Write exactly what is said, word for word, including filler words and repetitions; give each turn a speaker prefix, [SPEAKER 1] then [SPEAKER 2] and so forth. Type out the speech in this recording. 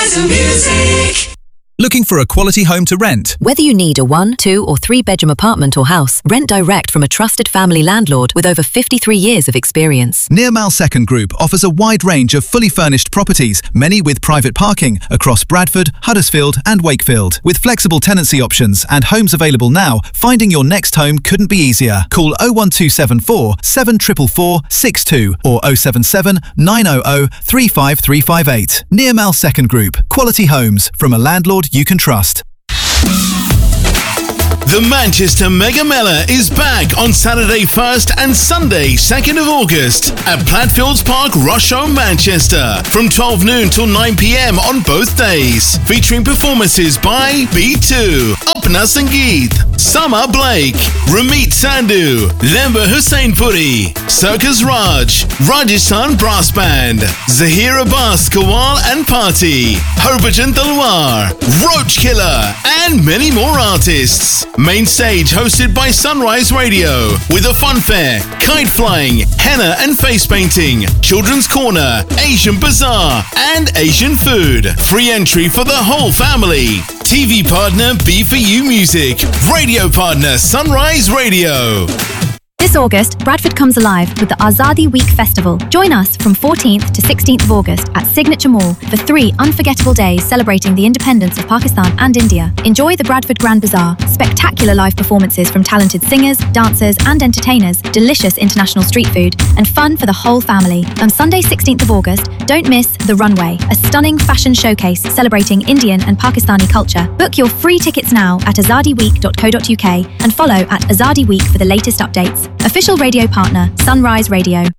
[SPEAKER 1] Sunrise Music.
[SPEAKER 2] Looking for a quality home to rent?
[SPEAKER 3] Whether you need a one, two or three bedroom apartment or house, rent direct from a trusted family landlord with over fifty-three years of experience.
[SPEAKER 2] Nearmal Second Group offers a wide range of fully furnished properties, many with private parking, across Bradford, Huddersfield and Wakefield. With flexible tenancy options and homes available now, finding your next home couldn't be easier. Call oh one two seven four, seven four four four, six two or oh seven seven, nine hundred, three five three five eight. Nearmal Second Group. Quality homes from a landlord you can trust.
[SPEAKER 4] The Manchester Mega Mela is back on Saturday first and Sunday second of August at Platfields Park, Rusholme, Manchester from twelve noon till nine p m on both days, featuring performances by B two, Apna Sangeet, Sama Blake, Ramit Sandhu, Lemba Husseinpuri, Circus Raj, Rajasthan Brass Band, Zahir Abbas Kawal and Party, Harbhajan Talwar, Roach Killer and many more artists. Main stage hosted by Sunrise Radio with a fun fair, kite flying, henna and face painting, children's corner, Asian bazaar and Asian food. Free entry for the whole family. T V partner B four U Music. Radio partner Sunrise Radio.
[SPEAKER 5] This August, Bradford comes alive with the Azadi Week Festival. Join us from fourteenth to sixteenth of August at Signature Mall for three unforgettable days celebrating the independence of Pakistan and India. Enjoy the Bradford Grand Bazaar, spectacular live performances from talented singers, dancers and entertainers, delicious international street food, and fun for the whole family. On Sunday sixteenth of August, don't miss The Runway, a stunning fashion showcase celebrating Indian and Pakistani culture. Book your free tickets now at azadi week dot co dot uk and follow at Azadi Week for the latest updates. Official radio partner, Sunrise Radio.